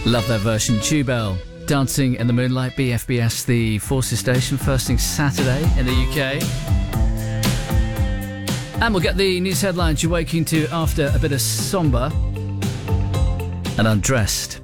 Love that version. Tubel, Dancing in the Moonlight, BFBS, the Forces station, first thing Saturday in the UK. And we'll get the news headlines you're waking to after a bit of Somber and Undressed.